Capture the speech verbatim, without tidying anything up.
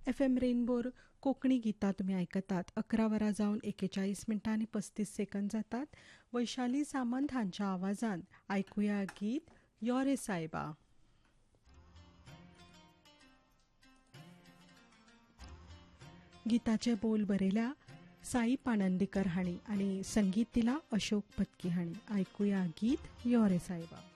F M रेनबोर Konkani गीतां तुम्ही आयकतात. अकरा वरां जावन एकेचाळीस मिनटां आनी पस्तीस सेकंद जातात. वैशाली सामंत हांच्या आवाजान आयकुया गीत यो रे सायबा. गिताचे बोल बरयल्या साई पाणंदीकर हांणी आनी संगीत दिला अशोक पत्की हांणी. आयकुया गीत यो रे सायबा.